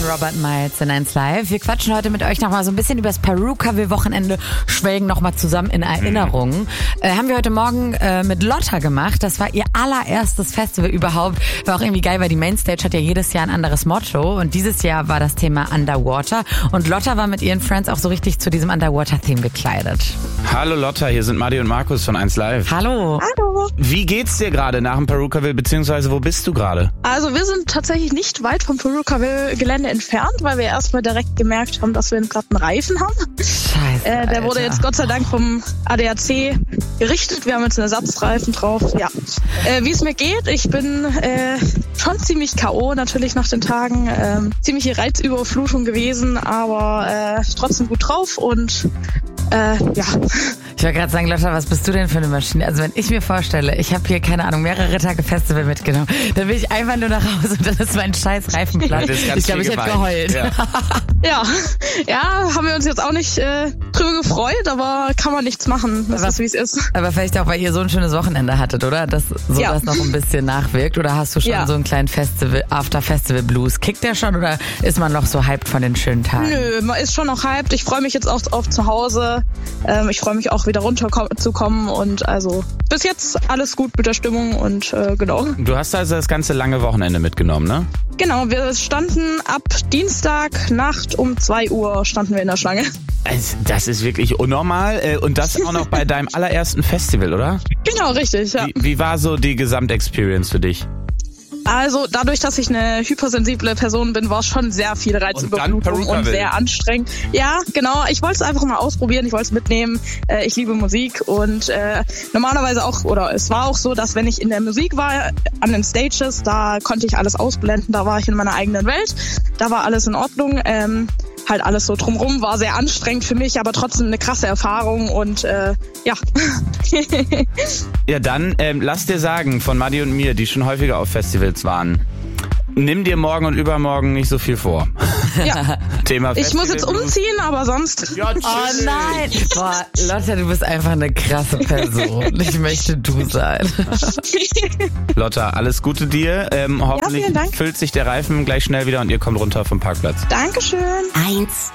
Robert Miles in 1 Live. Wir quatschen heute mit euch nochmal so ein bisschen über das Peruka-Wochenende, schwelgen nochmal zusammen in Erinnerungen. Haben wir heute Morgen mit Lotta gemacht. Das war ihr allererstes Festival überhaupt. War auch irgendwie geil, weil die Mainstage hat ja jedes Jahr ein anderes Motto. Und dieses Jahr war das Thema Underwater. Und Lotta war mit ihren Friends auch so richtig zu diesem Underwater-Theme gekleidet. Hallo Lotta, hier sind Madi und Markus von 1 Live. Hallo. Hallo. Wie geht's dir gerade nach dem Perukaville, beziehungsweise wo bist du gerade? Also wir sind tatsächlich nicht weit vom Perukaville-Gelände entfernt, weil wir erstmal direkt gemerkt haben, dass wir gerade einen Reifen haben. Scheiße, der wurde jetzt Gott sei Dank vom ADAC gerichtet. Wir haben jetzt einen Ersatzreifen drauf. Ja. Wie es mir geht, ich bin schon ziemlich K.O. natürlich nach den Tagen. Ziemliche Reizüberflutung gewesen, aber trotzdem gut drauf und ja. Ich wollte gerade sagen, Lotta, was bist du denn für eine Maschine? Also wenn ich mir vorstelle, ich habe hier, keine Ahnung, mehrere Tage Festival mitgenommen, dann will ich einfach nur nach Hause und dann ist mein scheiß Reifen platt. Ich glaube, ich hätte geheult. Ja. Ja, haben wir uns jetzt auch nicht drüber gefreut, aber kann man nichts machen. Das ist, wie es ist. Aber vielleicht auch, weil ihr so ein schönes Wochenende hattet, oder? Dass sowas noch ein bisschen nachwirkt. Oder hast du schon so einen kleinen After-Festival-Blues? Kickt der schon oder ist man noch so hyped von den schönen Tagen? Nö, man ist schon noch hyped. Ich freue mich jetzt auch auf zu Hause. Ich freue mich auch wieder runterzukommen und also bis jetzt alles gut mit der Stimmung und genau. Du hast also das ganze lange Wochenende mitgenommen, ne? Genau, wir standen ab Dienstag Nacht um 2 Uhr standen wir in der Schlange. Das ist wirklich unnormal und das auch noch bei deinem allerersten Festival, oder? Genau, richtig, ja. Wie war so die Gesamtexperience für dich? Also dadurch, dass ich eine hypersensible Person bin, war es schon sehr viel Reizüberflutung und sehr anstrengend. Ja, genau. Ich wollte es einfach mal ausprobieren, ich wollte es mitnehmen. Ich liebe Musik und normalerweise auch, oder es war auch so, dass wenn ich in der Musik war, an den Stages, da konnte ich alles ausblenden, da war ich in meiner eigenen Welt, da war alles in Ordnung. Halt alles so drumrum, war sehr anstrengend für mich, aber trotzdem eine krasse Erfahrung und ja. Ja, dann lass dir sagen von Madi und mir, die schon häufiger auf Festivals waren, nimm dir morgen und übermorgen nicht so viel vor. Ja. Thema Festival. Ich muss jetzt umziehen, aber sonst... Ja, oh nein! Boah, Lotta, du bist einfach eine krasse Person. Ich möchte du sein. Lotta, alles Gute dir. Hoffentlich füllt sich der Reifen gleich schnell wieder und ihr kommt runter vom Parkplatz. Dankeschön. 1